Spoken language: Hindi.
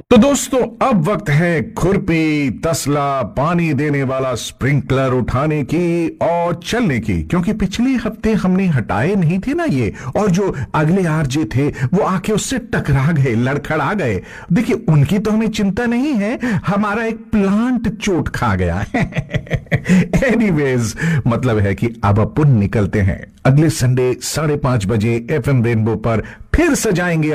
तो दोस्तों, अब वक्त है खुरपी, तसला, पानी देने वाला स्प्रिंकलर उठाने की और चलने की, क्योंकि पिछले हफ्ते हमने हटाए नहीं थे ना ये, और जो अगले आरजे थे वो आके उससे टकरा गए, लड़खड़ा गए। देखिए, उनकी तो हमें चिंता नहीं है, हमारा एक प्लांट चोट खा गया। एनीवेज, मतलब है कि अब अपन निकलते हैं। अगले संडे 5:30 बजे FM रेनबो पर फिर सजाएंगे